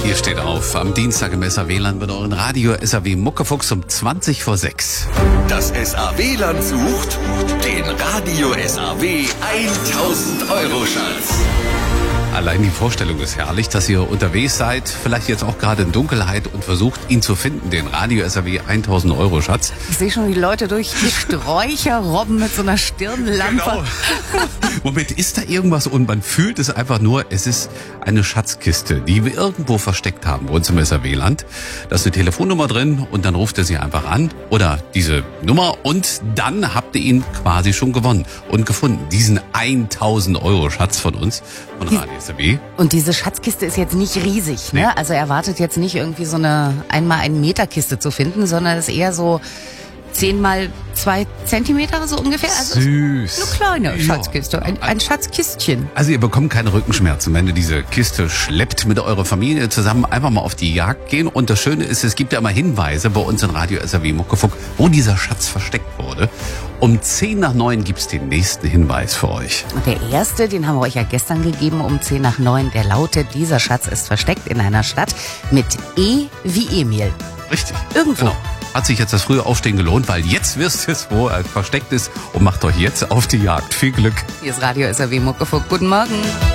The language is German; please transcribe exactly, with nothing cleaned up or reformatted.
Hier steht auf, am Dienstag im S A W-Land mit euren Radio S A W Muckefuchs um zwanzig vor sechs. Das S A W-Land sucht den Radio S A W tausend Euro Schatz. Allein die Vorstellung ist herrlich, dass ihr unterwegs seid, vielleicht jetzt auch gerade in Dunkelheit und versucht, ihn zu finden, den Radio S A W tausend Euro Schatz. Ich sehe schon die Leute durch die Sträucher robben mit so einer Stirnlampe. Genau. Moment, ist da irgendwas und man fühlt es einfach nur, es ist eine Schatzkiste, die wir irgendwo versteckt haben bei uns im S A W-Land. Da ist eine Telefonnummer drin und dann ruft er sie einfach an oder diese Nummer und dann habt ihr ihn quasi schon gewonnen und gefunden. Diesen tausend Euro Schatz von uns, von Radio S A W. Und diese Schatzkiste ist jetzt nicht riesig, ne? Nee. Also er erwartet jetzt nicht irgendwie so eine einmal einen Meter Kiste zu finden, sondern ist eher so zehn mal zwei Zentimeter so ungefähr. Also Süß. eine kleine Ja. Schatzkiste, ein, ein Schatzkistchen. Also ihr bekommt keine Rückenschmerzen, wenn ihr diese Kiste schleppt mit eurer Familie zusammen, einfach mal auf die Jagd gehen. Und das Schöne ist, es gibt ja immer Hinweise bei uns in Radio S A W Muckefuck, wo dieser Schatz versteckt wurde. Um zehn nach neun gibt's den nächsten Hinweis für euch. Und der erste, den haben wir euch ja gestern gegeben um zehn nach neun, der lautet, dieser Schatz ist versteckt in einer Stadt mit E wie Emil. Richtig. Irgendwo. Genau. Hat sich jetzt das frühe Aufstehen gelohnt, weil jetzt wisst ihr es, wo er versteckt ist und macht euch jetzt auf die Jagd. Viel Glück. Hier ist Radio S A W Muckefuck. Guten Morgen.